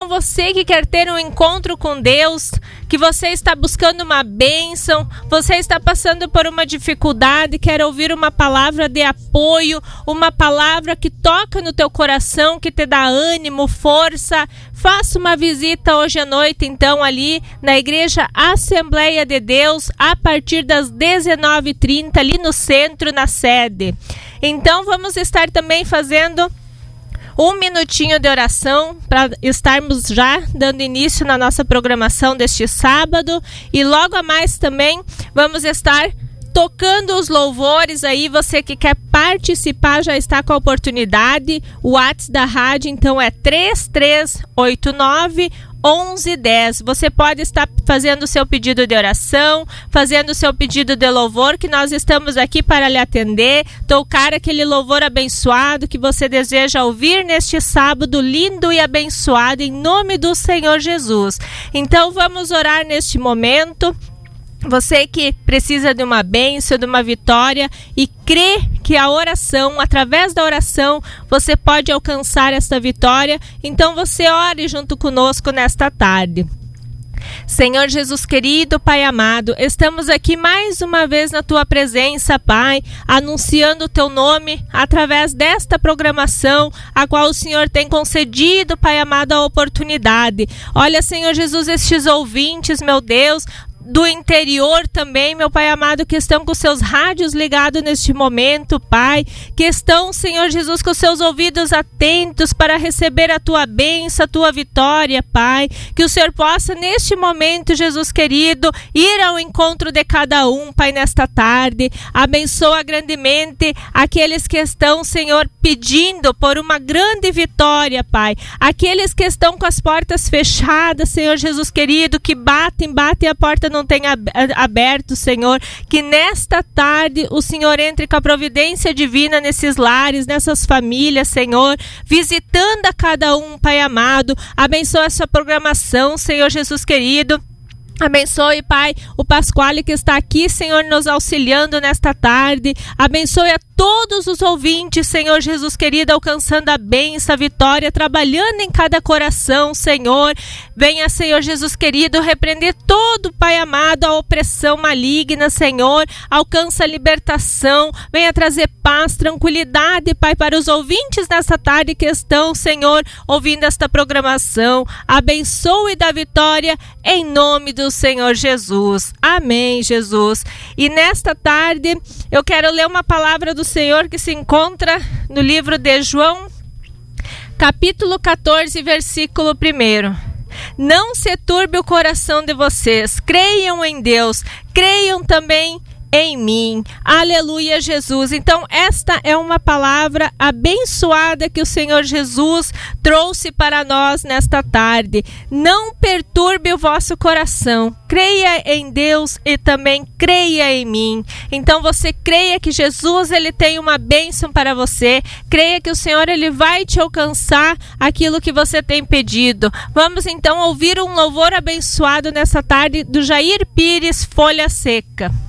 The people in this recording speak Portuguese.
Então você que quer ter um encontro com Deus, que você está buscando uma bênção, você está passando por uma dificuldade, quer ouvir uma palavra de apoio, uma palavra que toca no teu coração, que te dá ânimo, força, faça uma visita hoje à noite, então, ali na Igreja Assembleia de Deus, a partir das 19h30, ali no centro, na sede. Então, vamos estar também fazendo um minutinho de oração para estarmos já dando início na nossa programação deste sábado. E logo a mais também vamos estar tocando os louvores aí. Você que quer participar já está com a oportunidade. O WhatsApp da rádio então é 3389-1110. Você pode estar fazendo o seu pedido de oração, fazendo o seu pedido de louvor, que nós estamos aqui para lhe atender, tocar aquele louvor abençoado que você deseja ouvir neste sábado lindo e abençoado, em nome do Senhor Jesus. Então vamos orar neste momento. Você que precisa de uma bênção, de uma vitória e crê que a oração, através da oração, você pode alcançar esta vitória, então você ore junto conosco nesta tarde. Senhor Jesus querido, Pai amado, estamos aqui mais uma vez na Tua presença, Pai, anunciando o Teu nome através desta programação, a qual o Senhor tem concedido, Pai amado, a oportunidade. Olha, Senhor Jesus, estes ouvintes, meu Deus, do interior também, meu Pai amado, que estão com seus rádios ligados neste momento, Pai, que estão, Senhor Jesus, com seus ouvidos atentos para receber a Tua bênção, a Tua vitória, Pai, que o Senhor possa neste momento, Jesus querido, ir ao encontro de cada um, Pai, nesta tarde. Abençoa grandemente aqueles que estão, Senhor, pedindo por uma grande vitória, Pai, aqueles que estão com as portas fechadas, Senhor Jesus querido, que batem a porta não tem aberto, Senhor, que nesta tarde o Senhor entre com a providência divina nesses lares, nessas famílias, Senhor, visitando a cada um, Pai amado. Abençoa essa programação, Senhor Jesus querido. Abençoe, Pai, o Pasquale que está aqui, Senhor, nos auxiliando nesta tarde. Abençoe a todos os ouvintes, Senhor Jesus querido, alcançando a bênção, a vitória, trabalhando em cada coração, Senhor. Venha, Senhor Jesus querido, repreender todo, Pai amado, a opressão maligna, Senhor. Alcança a libertação. Venha trazer paz, tranquilidade, Pai, para os ouvintes nesta tarde que estão, Senhor, ouvindo esta programação. Abençoe da vitória em nome do Senhor Jesus. Amém, Jesus. E nesta tarde eu quero ler uma palavra do Senhor que se encontra no livro de João, capítulo 14, versículo 1. Não se turbe o coração de vocês, creiam em Deus, creiam também em mim. Aleluia, Jesus. Então esta é uma palavra abençoada que o Senhor Jesus trouxe para nós nesta tarde. Não perturbe o vosso coração, creia em Deus e também creia em mim. Então você creia que Jesus, ele tem uma bênção para você, creia que o Senhor, ele vai te alcançar aquilo que você tem pedido. Vamos então ouvir um louvor abençoado nessa tarde do Jair Pires, Folha Seca.